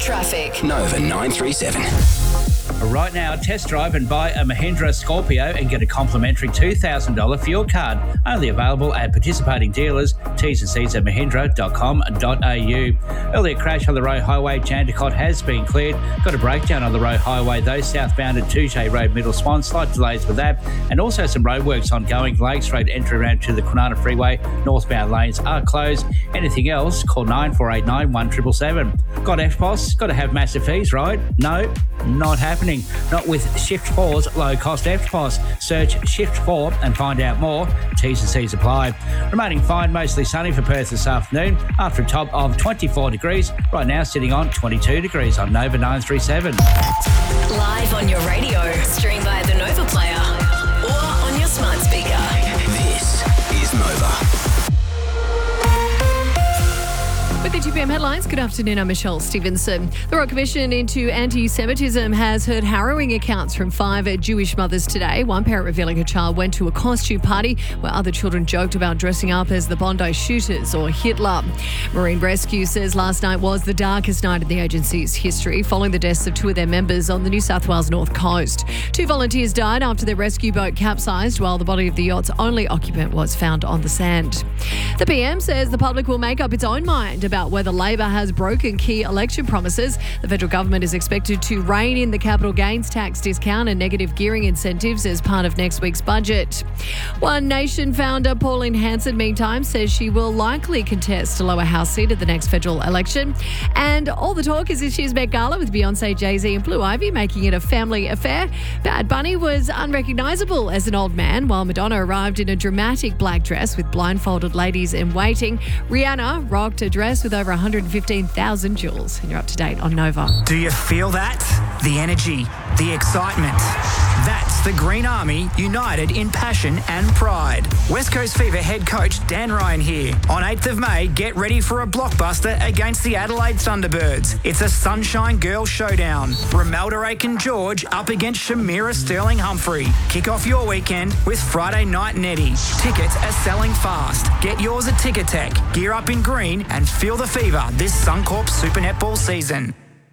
Traffic. Nova 937. Right now, test drive and buy a Mahindra Scorpio and get a complimentary $2,000 fuel card. Only available at participating dealers. T's and C's at mahindra.com.au. Earlier crash on the Roe Highway, Jandakot has been cleared. Got a breakdown on the Roe Highway though, southbound at Touche Road, Middle Swan. Slight delays with that. And also some roadworks ongoing. Lakes Road entry around to the Kwinana Freeway. Northbound lanes are closed. Anything else, call 9489 1777. Got FPOS? Got to have massive fees, right? No, not happening. Not with Shift 4's low-cost FPOS. Search Shift 4 and find out more. T's and C's apply. Remaining fine, mostly sunny for Perth this afternoon after a top of 24 degrees. Right now sitting on 22 degrees on Nova 937. Live on your radio. Stream via the Nova Player or on your smart speaker. This is Nova. With the 2 p.m. headlines, good afternoon, I'm Michelle Stevenson. The Royal Commission into Anti-Semitism has heard harrowing accounts from 5 Jewish mothers today. One parent revealing her child went to a costume party where other children joked about dressing up as the Bondi shooters or Hitler. Marine Rescue says last night was the darkest night in the agency's history, following the deaths of 2 of their members on the New South Wales North Coast. 2 volunteers died after their rescue boat capsized, while the body of the yacht's only occupant was found on the sand. The PM says the public will make up its own mind about whether Labor has broken key election promises. The federal government is expected to rein in the capital gains tax discount and negative gearing incentives as part of next week's budget. One Nation founder Pauline Hanson, meantime, says she will likely contest a lower house seat at the next federal election. And all the talk is this year's Met Gala with Beyonce, Jay-Z and Blue Ivy making it a family affair. Bad Bunny was unrecognisable as an old man, while Madonna arrived in a dramatic black dress with blindfolded ladies in waiting. Rihanna rocked a dress with over 115,000 jewels. And you're up to date on Nova. Do you feel that? The energy, the excitement. That's the Green Army united in passion and pride. West Coast Fever head coach Dan Ryan here. On 8th of May, get ready for a blockbuster against the Adelaide Thunderbirds. It's a Sunshine Girl showdown. Romelda Aiken-George up against Shamira Sterling-Humphrey. Kick off your weekend with Friday Night Netty. Tickets are selling fast. Get yours at Ticketek. Gear up in green and feel the fever this Suncorp Super Netball season.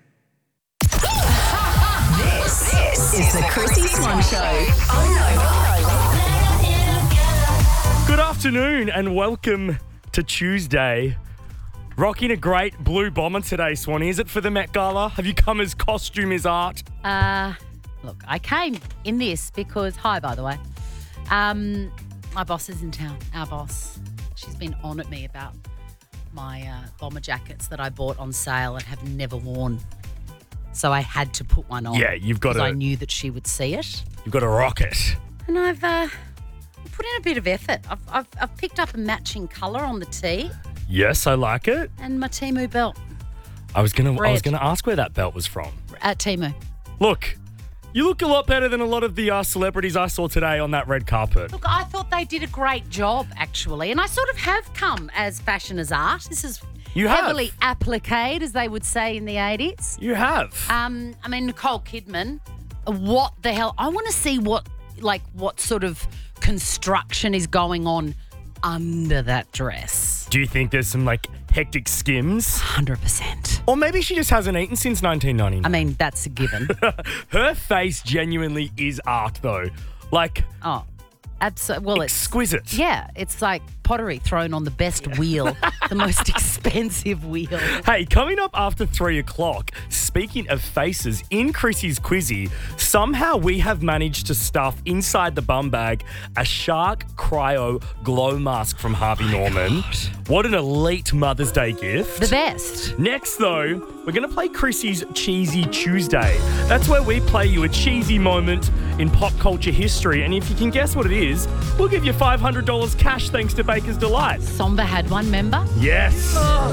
This is the Chrissy Swan Show on Nova. Good afternoon and welcome to Tuesday. Rocking a great blue bomber today, Swanee. Is it for the Met Gala? Have you come as costume is art? Look, I came in this because, hi, by the way, my boss is in town, our boss. She's been on at me about my bomber jackets that I bought on sale and have never worn. So I had to put one on. Yeah, you've got to. Because I knew that she would see it. You've got to rock it. And I've put in a bit of effort. I've picked up a matching colour on the tee. Yes, I like it. And my Temu belt. I was gonna ask where that belt was from. At Temu. Look, you look a lot better than a lot of the celebrities I saw today on that red carpet. Look, I thought they did a great job, actually. And I sort of have come as fashion as art. This is heavily appliqued, as they would say in the 80s. You have. I mean, Nicole Kidman, what the hell? I want to see what sort of construction is going on under that dress. Do you think there's some, hectic skims? 100%. Or maybe she just hasn't eaten since 1999. I mean, that's a given. Her face genuinely is art, though. Absolutely. Well, exquisite. It's like pottery thrown on the best wheel, the most expensive wheel. Hey, coming up after 3 o'clock, speaking of faces, in Chrissy's Quizzy, somehow we have managed to stuff inside the bum bag a shark cryo glow mask from Harvey Norman. God. What an elite Mother's Day gift. The best. Next, though, we're going to play Chrissy's Cheesy Tuesday. That's where we play you a cheesy moment in pop culture history, and if you can guess what it is, we'll give you $500 cash thanks to Baker's Delight. Somber had one, member? Yes.